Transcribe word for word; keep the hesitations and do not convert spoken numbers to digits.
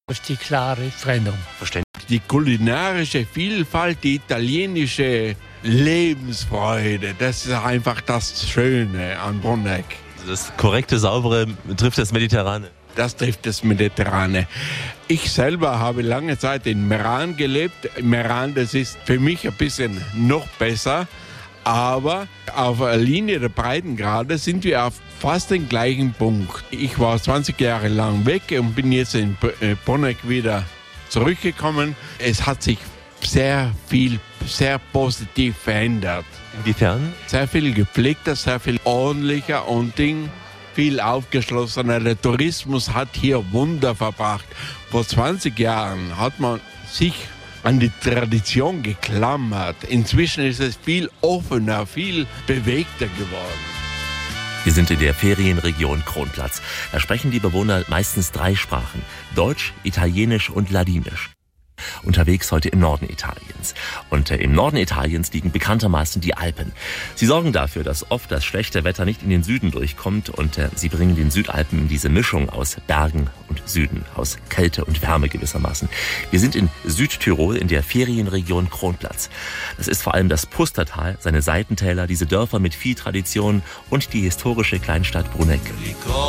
Das ist die klare Trennung. Verständlich. Die kulinarische Vielfalt, die italienische Lebensfreude, das ist einfach das Schöne an Bruneck. Das korrekte, saubere trifft das Mediterrane. Das trifft das Mediterrane. Ich selber habe lange Zeit in Meran gelebt. Meran, das ist für mich ein bisschen noch besser. Aber auf der Linie der Breitengrade sind wir auf fast den gleichen Punkt. Ich war zwanzig Jahre lang weg und bin jetzt in Bruneck wieder zurückgekommen. Es hat sich sehr viel, sehr positiv verändert. Inwiefern? Sehr viel gepflegter, sehr viel ordentlicher und Ding, viel aufgeschlossener. Der Tourismus hat hier Wunder verbracht. Vor zwanzig Jahren hat man sich an die Tradition geklammert. Inzwischen ist es viel offener, viel bewegter geworden. Wir sind in der Ferienregion Kronplatz. Da sprechen die Bewohner meistens drei Sprachen: Deutsch, Italienisch und Ladinisch. Unterwegs heute im Norden Italiens. Und äh, im Norden Italiens liegen bekanntermaßen die Alpen. Sie sorgen dafür, dass oft das schlechte Wetter nicht in den Süden durchkommt und äh, sie bringen den Südalpen in diese Mischung aus Bergen und Süden, aus Kälte und Wärme gewissermaßen. Wir sind in Südtirol in der Ferienregion Kronplatz. Das ist vor allem das Pustertal, seine Seitentäler, diese Dörfer mit viel Tradition und die historische Kleinstadt Bruneck.